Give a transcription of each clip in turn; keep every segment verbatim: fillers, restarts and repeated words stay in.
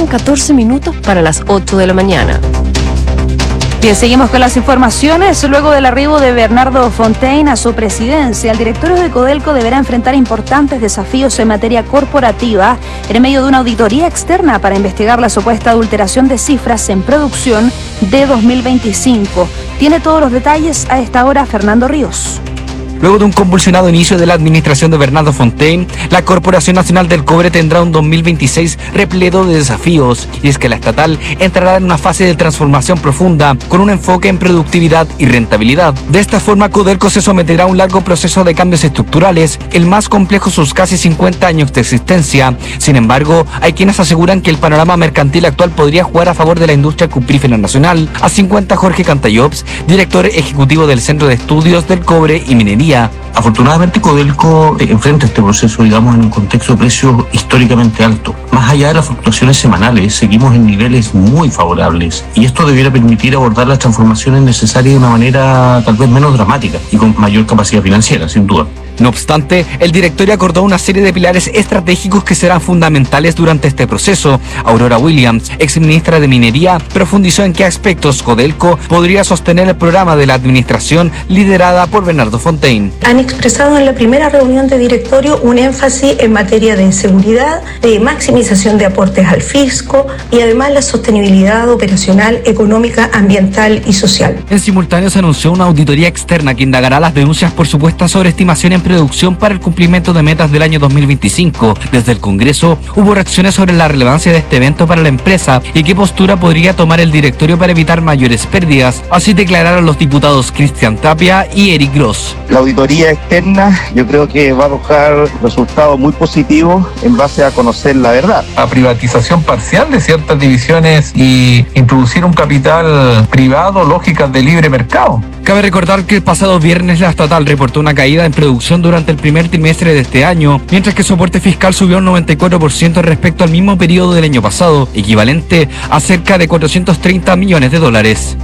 Faltan catorce minutos para las ocho de la mañana. Bien, seguimos con las informaciones. Luego del arribo de Bernardo Fontaine a su presidencia, el directorio de Codelco deberá enfrentar importantes desafíos en materia corporativa en medio de una auditoría externa para investigar la supuesta adulteración de cifras en producción de dos mil veinticinco. Tiene todos los detalles a esta hora Fernando Ríos. Luego de un convulsionado inicio de la administración de Bernardo Fontaine, la Corporación Nacional del Cobre tendrá un dos mil veintiséis repleto de desafíos, y es que la estatal entrará en una fase de transformación profunda, con un enfoque en productividad y rentabilidad. De esta forma, Codelco se someterá a un largo proceso de cambios estructurales, el más complejo sus casi cincuenta años de existencia. Sin embargo, hay quienes aseguran que el panorama mercantil actual podría jugar a favor de la industria cuprífera nacional. Así cuenta Jorge Cantallops, director ejecutivo del Centro de Estudios del Cobre y Minería. Afortunadamente, Codelco enfrenta este proceso, digamos, en un contexto de precios históricamente alto. Más allá de las fluctuaciones semanales, seguimos en niveles muy favorables, y esto debiera permitir abordar las transformaciones necesarias de una manera tal vez menos dramática y con mayor capacidad financiera, sin duda. No obstante, el directorio acordó una serie de pilares estratégicos que serán fundamentales durante este proceso. Aurora Williams, exministra de Minería, profundizó en qué aspectos Codelco podría sostener el programa de la administración liderada por Bernardo Fontaine. Han expresado en la primera reunión de directorio un énfasis en materia de seguridad, de maximización de aportes al fisco y además la sostenibilidad operacional, económica, ambiental y social. En simultáneo se anunció una auditoría externa que indagará las denuncias por supuesta sobreestimación en producción para el cumplimiento de metas del año dos mil veinticinco. Desde el Congreso hubo reacciones sobre la relevancia de este evento para la empresa y qué postura podría tomar el directorio para evitar mayores pérdidas. Así declararon los diputados Cristian Tapia y Eric Gross. La auditoría externa yo creo que va a arrojar resultados muy positivos en base a conocer la verdad. A privatización parcial de ciertas divisiones y introducir un capital privado, lógicas de libre mercado. Cabe recordar que el pasado viernes la estatal reportó una caída en producción durante el primer trimestre de este año, mientras que su aporte fiscal subió un noventa y cuatro por ciento respecto al mismo periodo del año pasado, equivalente a cerca de cuatrocientos treinta millones de dólares.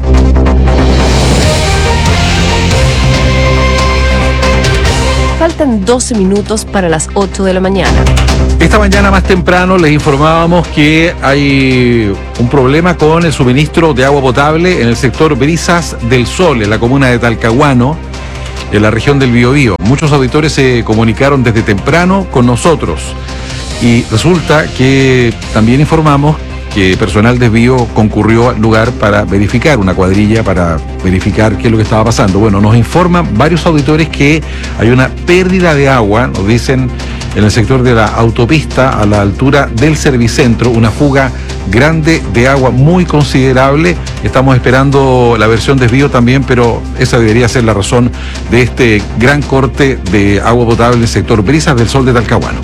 Faltan doce minutos para las ocho de la mañana. Esta mañana más temprano les informábamos que hay un problema con el suministro de agua potable en el sector Brisas del Sol, en la comuna de Talcahuano, en la región del Biobío. Muchos auditores se comunicaron desde temprano con nosotros y resulta que también informamos que personal de Bio concurrió al lugar para verificar, una cuadrilla para verificar qué es lo que estaba pasando. Bueno, nos informan varios auditores que hay una pérdida de agua, nos dicen, en el sector de la autopista a la altura del Servicentro, una fuga grande de agua muy considerable. Estamos esperando la versión de Bio también, pero esa debería ser la razón de este gran corte de agua potable en el sector Brisas del Sol de Talcahuano.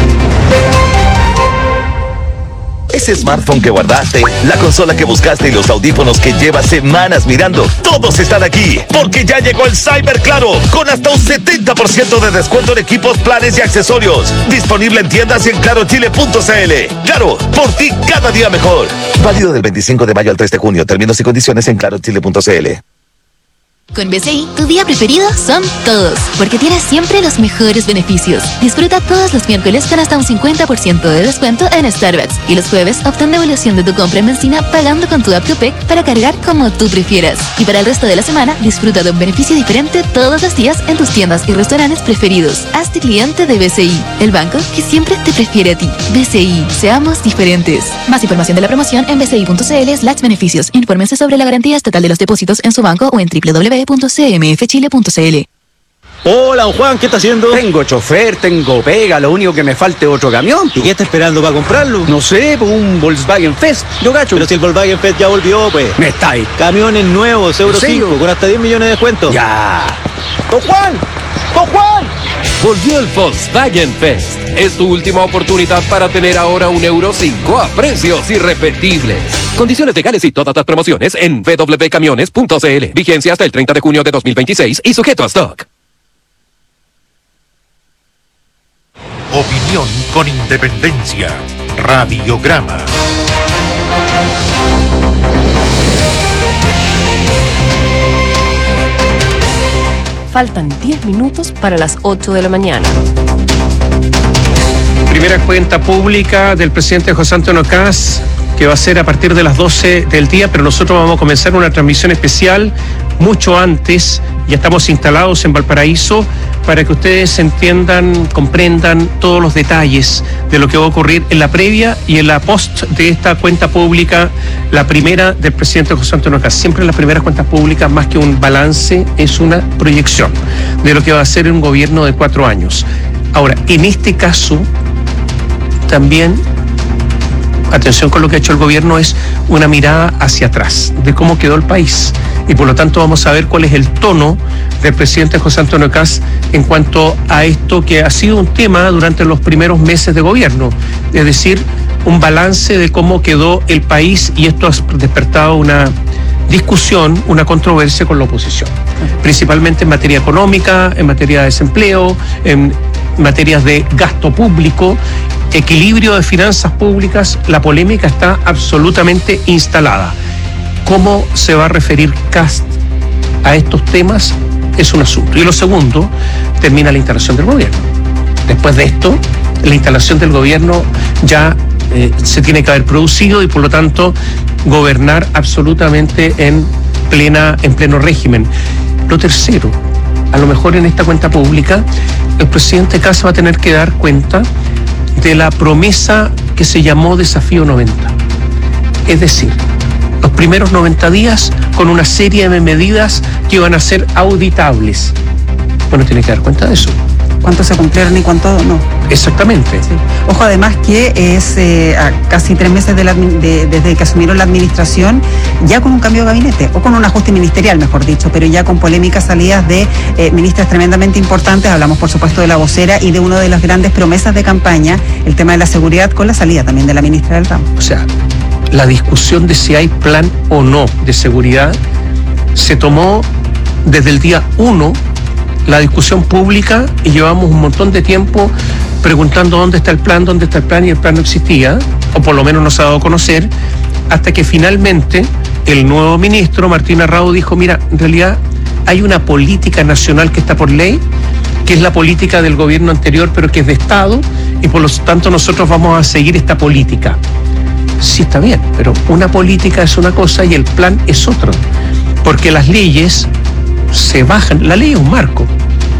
Ese smartphone que guardaste, la consola que buscaste y los audífonos que llevas semanas mirando, todos están aquí, porque ya llegó el Cyber Claro, con hasta un setenta por ciento de descuento en equipos, planes y accesorios. Disponible en tiendas y en claro chile punto c l. Claro, por ti cada día mejor. Válido del veinticinco de mayo al tres de junio. Términos y condiciones en claro chile punto c l. Con B C I, tu día preferido son todos, porque tienes siempre los mejores beneficios. Disfruta todos los miércoles con hasta un cincuenta por ciento de descuento en Starbucks, y los jueves obtén devolución de tu compra en benzina pagando con tu app Tupec para cargar como tú prefieras. Y para el resto de la semana, disfruta de un beneficio diferente todos los días en tus tiendas y restaurantes preferidos. Hazte cliente de B C I, el banco que siempre te prefiere a ti. B C I, seamos diferentes. Más información de la promoción en b c i punto c l slash beneficios. Infórmense sobre la garantía estatal de los depósitos en su banco o en w w w punto c m f chile punto c l. Hola, don Juan, ¿qué está haciendo? Tengo chofer, tengo pega, lo único que me falta es otro camión. ¿Y qué está esperando para comprarlo? No sé, pues un Volkswagen Fest, yo gacho. Pero si el Volkswagen Fest ya volvió, pues. Me está ahí. Camiones nuevos, Euro cinco, con hasta diez millones de descuento. Ya. ¡Don Juan! ¡Don Juan! Volvió el Volkswagen Fest. Es tu última oportunidad para tener ahora un Euro cinco a precios irrepetibles. Condiciones legales y todas las promociones en w w w punto camiones punto c l. Vigencia hasta el treinta de junio de dos mil veintiséis y sujeto a stock. Opinión con independencia. Radiograma. Faltan diez minutos para las ocho de la mañana. primera cuenta pública del presidente José Antonio Kast, que va a ser a partir de las doce del día, pero nosotros vamos a comenzar una transmisión especial mucho antes. Ya estamos instalados en Valparaíso para que ustedes entiendan, comprendan todos los detalles de lo que va a ocurrir en la previa y en la post de esta cuenta pública, la primera del presidente José Antonio Kast. Siempre en las primeras cuentas públicas, más que un balance, es una proyección de lo que va a ser un gobierno de cuatro años. Ahora, en este caso, también, atención con lo que ha hecho el gobierno, es una mirada hacia atrás de cómo quedó el país. Y por lo tanto vamos a ver cuál es el tono del presidente José Antonio Kast en cuanto a esto que ha sido un tema durante los primeros meses de gobierno. Es decir, un balance de cómo quedó el país, y esto ha despertado una discusión, una controversia con la oposición. Principalmente en materia económica, en materia de desempleo, en materias de gasto público, equilibrio de finanzas públicas. La polémica está absolutamente instalada. ¿Cómo se va a referir Kast a estos temas? Es un asunto. Y lo segundo, termina la instalación del gobierno. Después de esto, la instalación del gobierno ya eh, se tiene que haber producido y por lo tanto gobernar absolutamente en plena, en pleno régimen. Lo tercero, a lo mejor en esta cuenta pública, el presidente Kast va a tener que dar cuenta de la promesa que se llamó Desafío noventa. Es decir, los primeros noventa días con una serie de medidas que iban a ser auditables. Bueno, tiene que dar cuenta de eso. ¿Cuánto se cumplieron y cuánto no? Exactamente. Sí. Ojo, además que es eh, a casi tres meses de la, de, desde que asumieron la administración, ya con un cambio de gabinete, o con un ajuste ministerial, mejor dicho, pero ya con polémicas salidas de eh, ministras tremendamente importantes. Hablamos, por supuesto, de la vocera y de una de las grandes promesas de campaña, el tema de la seguridad, con la salida también de la ministra del ramo. O sea, la discusión de si hay plan o no de seguridad se tomó desde el día uno, la discusión pública, y llevamos un montón de tiempo preguntando dónde está el plan, dónde está el plan, y el plan no existía, o por lo menos no se ha dado a conocer, hasta que finalmente el nuevo ministro, Martín Arrau, dijo, mira, en realidad hay una política nacional que está por ley, que es la política del gobierno anterior, pero que es de Estado, y por lo tanto nosotros vamos a seguir esta política. Sí, está bien, pero una política es una cosa y el plan es otro, porque las leyes se bajan. La ley es un marco,